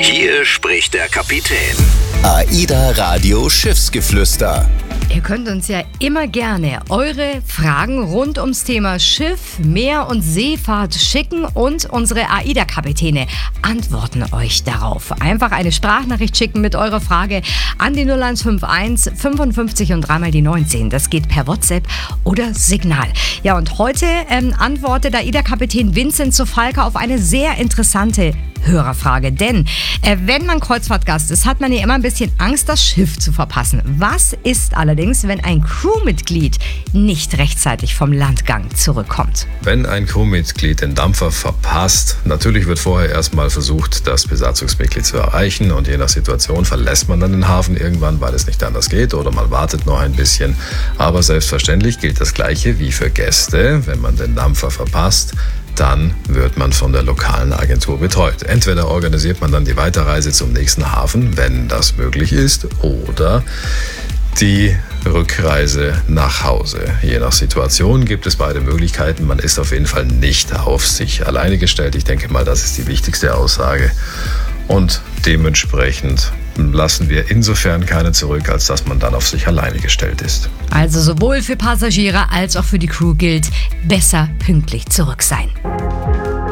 Hier spricht der Kapitän. AIDA Radio Schiffsgeflüster. Ihr könnt uns ja immer gerne eure Fragen rund ums Thema Schiff, Meer und Seefahrt schicken und unsere AIDA-Kapitäne antworten euch darauf. Einfach eine Sprachnachricht schicken mit eurer Frage an die 0151 55 und 3 mal die 19. Das geht per WhatsApp oder Signal. Ja, und heute antwortet AIDA-Kapitän Vincent Zofalka auf eine sehr interessante Hörerfrage. Denn wenn man Kreuzfahrtgast ist, hat man ja immer ein bisschen Angst, das Schiff zu verpassen. Was ist allerdings, wenn ein Crewmitglied nicht rechtzeitig vom Landgang zurückkommt? Wenn ein Crewmitglied den Dampfer verpasst, natürlich wird vorher erstmal versucht, das Besatzungsmitglied zu erreichen, und je nach Situation verlässt man dann den Hafen irgendwann, weil es nicht anders geht, oder man wartet noch ein bisschen. Aber selbstverständlich gilt das Gleiche wie für Gäste. Wenn man den Dampfer verpasst, dann wird man von der lokalen Agentur betreut. Entweder organisiert man dann die Weiterreise zum nächsten Hafen, wenn das möglich ist, oder die Rückreise nach Hause. Je nach Situation gibt es beide Möglichkeiten. Man ist auf jeden Fall nicht auf sich alleine gestellt. Ich denke mal, das ist die wichtigste Aussage. Und dementsprechend lassen wir insofern keinen zurück, als dass man dann auf sich alleine gestellt ist. Also sowohl für Passagiere als auch für die Crew gilt, besser pünktlich zurück sein.